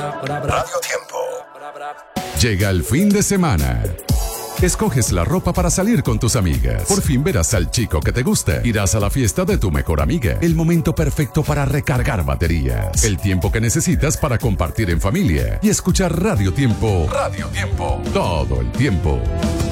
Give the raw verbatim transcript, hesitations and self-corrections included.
Radio Tiempo. Llega el fin de semana. Escoges la ropa para salir con tus amigas. Por fin verás al chico que te gusta. Irás a la fiesta de tu mejor amiga. El momento perfecto para recargar baterías. El tiempo que necesitas para compartir en familia y escuchar Radio Tiempo. Radio Tiempo. Todo el tiempo.